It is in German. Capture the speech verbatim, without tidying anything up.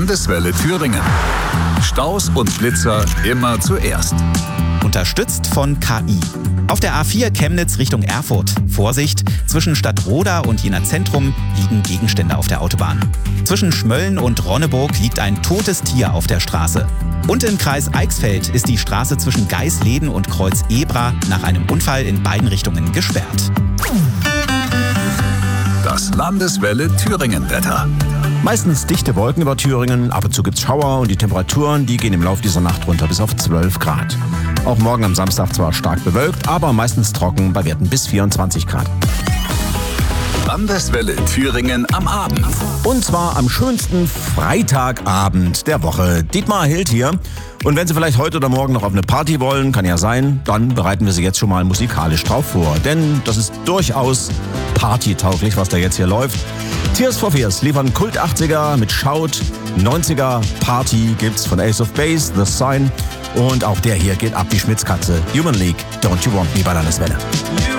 Landeswelle Thüringen. Staus und Blitzer immer zuerst. Unterstützt von K I. Auf der A vier Chemnitz Richtung Erfurt. Vorsicht, zwischen Stadtroda und Jena Zentrum liegen Gegenstände auf der Autobahn. Zwischen Schmölln und Ronneburg liegt ein totes Tier auf der Straße. Und im Kreis Eichsfeld ist die Straße zwischen Geisleden und Kreuz Ebra nach einem Unfall in beiden Richtungen gesperrt. Das Landeswelle Thüringen-Wetter. Meistens dichte Wolken über Thüringen, ab und zu gibt's Schauer und die Temperaturen, die gehen im Laufe dieser Nacht runter bis auf zwölf Grad. Auch morgen am Samstag zwar stark bewölkt, aber meistens trocken bei Werten bis vierundzwanzig Grad. Landeswelle Thüringen am Abend. Und zwar am schönsten Freitagabend der Woche. Dietmar Hild hier. Und wenn Sie vielleicht heute oder morgen noch auf eine Party wollen, kann ja sein, dann bereiten wir Sie jetzt schon mal musikalisch drauf vor. Denn das ist durchaus partytauglich, was da jetzt hier läuft. Tears for Fears liefern Kult achtziger mit Shout. neunziger Party gibt's von Ace of Base, The Sign. Und auch der hier geht ab, die Schmitzkatze. Human League, Don't You Want Me bei Landeswelle.